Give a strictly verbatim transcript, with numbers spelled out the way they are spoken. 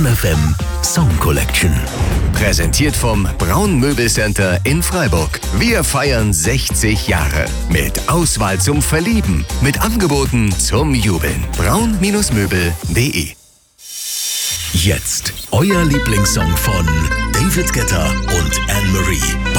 Fun F M Song Collection. Präsentiert vom Braun Möbelcenter in Freiburg. Wir feiern sechzig Jahre. Mit Auswahl zum Verlieben. Mit Angeboten zum Jubeln. braun Möbel punkt de. Jetzt euer Lieblingssong von David Guetta und Anne-Marie.